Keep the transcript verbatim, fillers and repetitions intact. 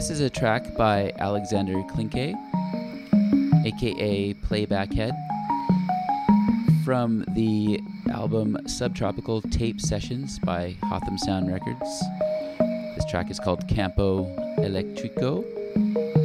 This is a track by Alexander Klinke, aka Playbackhead, from the album Subtropical Tape Sessions by Hotham Sound Records. This track is called Campo Electrico.